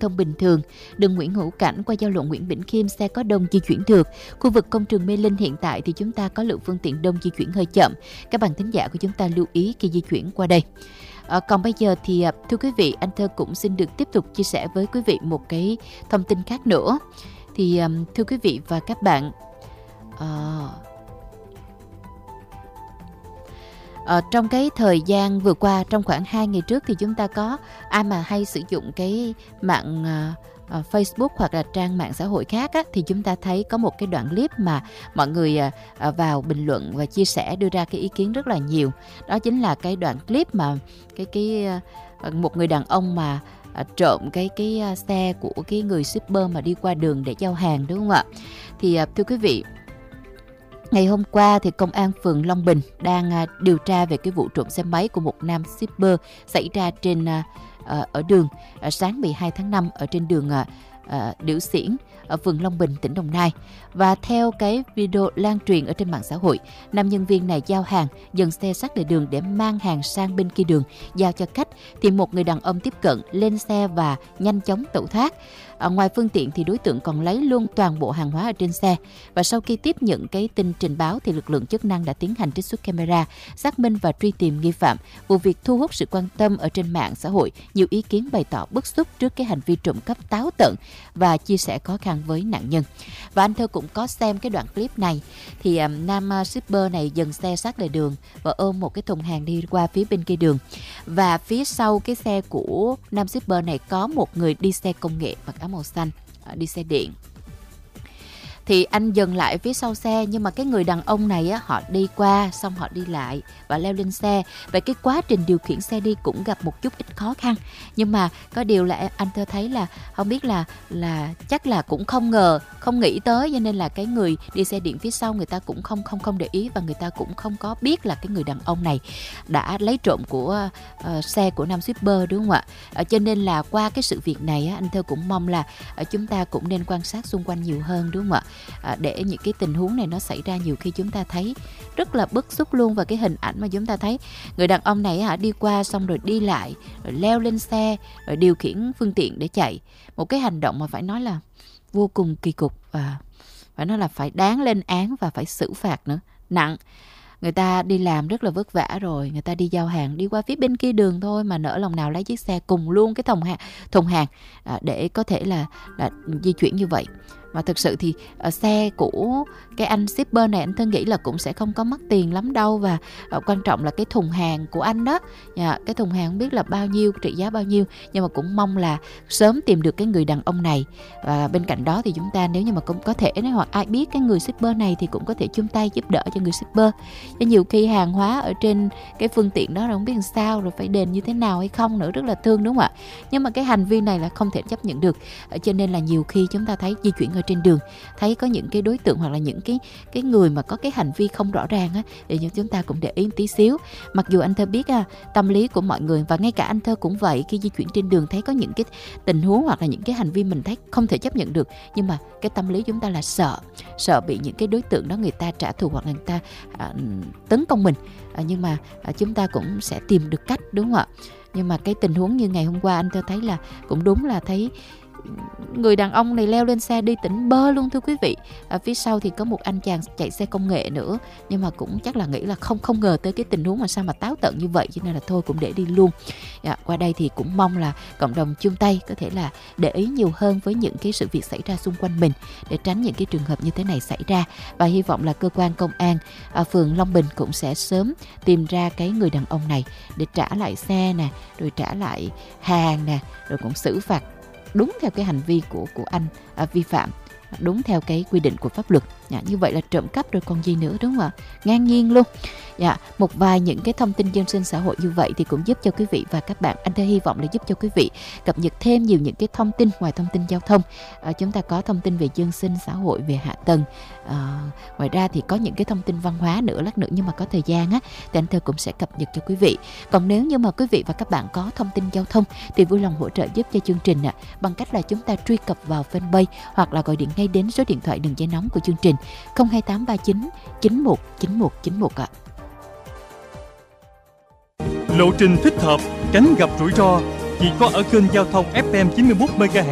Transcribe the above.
thông bình thường. Đường Nguyễn Hữu Cảnh qua giao lộ Nguyễn Bỉnh Khiêm xe có đông di chuyển được. Khu vực công trường Mê Linh hiện tại thì chúng ta có lượng phương tiện đông di chuyển hơi chậm. Các bạn thính giả của chúng ta lưu ý khi di chuyển qua đây. Còn bây giờ thì thưa quý vị, anh Thơ cũng xin được tiếp tục chia sẻ với quý vị một cái thông tin khác nữa. Thì thưa quý vị và các bạn, trong cái thời gian vừa qua, trong khoảng 2 ngày trước thì chúng ta có ai mà hay sử dụng cái mạng Facebook hoặc là trang mạng xã hội khác á, thì chúng ta thấy có một cái đoạn clip mà mọi người vào bình luận và chia sẻ, đưa ra cái ý kiến rất là nhiều. Đó chính là cái đoạn clip mà một người đàn ông mà trộm cái xe của cái người shipper mà đi qua đường để giao hàng, đúng không ạ? Thì thưa quý vị, ngày hôm qua thì công an phường Long Bình đang điều tra về cái vụ trộm xe máy của một nam shipper xảy ra trên ở đường sáng 12 tháng 5 ở trên đường Điểu Xiển ở phường Long Bình, tỉnh Đồng Nai. Và theo cái video lan truyền ở trên mạng xã hội, nam nhân viên này giao hàng, dừng xe sát lề đường để mang hàng sang bên kia đường giao cho khách, thì một người đàn ông tiếp cận, lên xe và nhanh chóng tẩu thoát. Ngoài phương tiện thì đối tượng còn lấy luôn toàn bộ hàng hóa ở trên xe. Và sau khi tiếp nhận cái tin trình báo thì lực lượng chức năng đã tiến hành trích xuất camera, xác minh và truy tìm nghi phạm. Vụ việc thu hút sự quan tâm ở trên mạng xã hội, nhiều ý kiến bày tỏ bức xúc trước cái hành vi trộm cắp táo tợn và chia sẻ khó khăn với nạn nhân. Và anh Thơ cũng có xem cái đoạn clip này, thì nam shipper này dừng xe sát lề đường và ôm một cái thùng hàng đi qua phía bên kia đường. Và phía sau cái xe của nam shipper này có một người đi xe công nghệ mặc áo màu xanh, đi xe điện. Thì anh dừng lại phía sau xe, nhưng mà cái người đàn ông này á, họ đi qua xong họ đi lại và leo lên xe. Và cái quá trình điều khiển xe đi cũng gặp một chút ít khó khăn. Nhưng mà có điều là anh Thơ thấy là không biết là chắc là cũng không ngờ, không nghĩ tới, cho nên là cái người đi xe điện phía sau người ta cũng không để ý, và người ta cũng không có biết là cái người đàn ông này đã lấy trộm của xe của nam shipper, đúng không ạ? Cho nên là qua cái sự việc này á, anh Thơ cũng mong là chúng ta cũng nên quan sát xung quanh nhiều hơn, đúng không ạ? Để những cái tình huống này nó xảy ra, nhiều khi chúng ta thấy rất là bức xúc luôn. Và cái hình ảnh mà chúng ta thấy người đàn ông này đi qua xong rồi đi lại, rồi leo lên xe, rồi điều khiển phương tiện để chạy, một cái hành động mà phải nói là vô cùng kỳ cục, và phải nói là phải đáng lên án và phải xử phạt nữa, nặng. Người ta đi làm rất là vất vả rồi, người ta đi giao hàng, đi qua phía bên kia đường thôi mà nỡ lòng nào lấy chiếc xe cùng luôn cái thùng hàng để có thể là di chuyển như vậy. Mà thực sự thì xe của cái anh shipper này, anh Thân nghĩ là cũng sẽ không có mất tiền lắm đâu. Và quan trọng là cái thùng hàng của anh đó, cái thùng hàng không biết là bao nhiêu, trị giá bao nhiêu. Nhưng mà cũng mong là sớm tìm được cái người đàn ông này. Và bên cạnh đó thì chúng ta nếu như mà cũng có thể, hoặc ai biết cái người shipper này thì cũng có thể chung tay giúp đỡ cho người shipper. Chứ nhiều khi hàng hóa ở trên cái phương tiện đó rồi không biết làm sao, rồi phải đền như thế nào hay không nữa, rất là thương, đúng không ạ? Nhưng mà cái hành vi này là không thể chấp nhận được. Cho nên là nhiều khi chúng ta thấy di chuyển ở trên đường, thấy có những cái đối tượng hoặc là những cái người mà có cái hành vi không rõ ràng á, thì chúng ta cũng để ý tí xíu. Mặc dù anh Thơ biết tâm lý của mọi người, và ngay cả anh Thơ cũng vậy, khi di chuyển trên đường thấy có những cái tình huống hoặc là những cái hành vi mình thấy không thể chấp nhận được, nhưng mà cái tâm lý chúng ta là sợ bị những cái đối tượng đó người ta trả thù hoặc là người ta tấn công mình. Nhưng mà chúng ta cũng sẽ tìm được cách, đúng không ạ? Nhưng mà cái tình huống như ngày hôm qua anh Thơ thấy là cũng đúng là thấy người đàn ông này leo lên xe đi tỉnh bơ luôn, thưa quý vị. Phía sau thì có một anh chàng chạy xe công nghệ nữa, nhưng mà cũng chắc là nghĩ là không ngờ tới cái tình huống mà sao mà táo tợn như vậy, cho nên là thôi cũng để đi luôn. Qua đây thì cũng mong là cộng đồng chung tay có thể là để ý nhiều hơn với những cái sự việc xảy ra xung quanh mình, để tránh những cái trường hợp như thế này xảy ra. Và hy vọng là cơ quan công an phường Long Bình cũng sẽ sớm tìm ra cái người đàn ông này để trả lại xe nè, rồi trả lại hàng nè, rồi cũng xử phạt đúng theo cái hành vi của anh vi phạm, đúng theo cái quy định của pháp luật. Như vậy là trộm cắp rồi còn gì nữa, đúng không ạ? Ngang nhiên luôn. Một vài những cái thông tin dân sinh xã hội như vậy thì cũng giúp cho quý vị và các bạn, anh Thơ hy vọng là giúp cho quý vị cập nhật thêm nhiều những cái thông tin ngoài thông tin giao thông. Chúng ta có thông tin về dân sinh xã hội, về hạ tầng. Ngoài ra thì có những cái thông tin văn hóa nữa, lát nữa nhưng mà có thời gian thì anh Thơ cũng sẽ cập nhật cho quý vị. Còn nếu như mà quý vị và các bạn có thông tin giao thông thì vui lòng hỗ trợ giúp cho chương trình bằng cách là chúng ta truy cập vào fanpage hoặc là gọi điện ngay đến số điện thoại đường dây nóng của chương trình 02839 919191 ạ. Lộ trình thích hợp, tránh gặp rủi ro chỉ có ở kênh giao thông FM 91 MHz